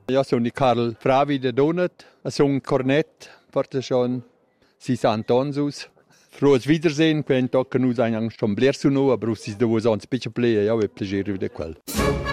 Ja, sono Karl Fravi de Donut, sono Cornet, porta schon 60 Tonsus. Frohes Wiedersehen, wenn wir uns schon bläst, aber es ist da, wo es uns ein bisschen bläst, ja, wir plägieren wieder quel.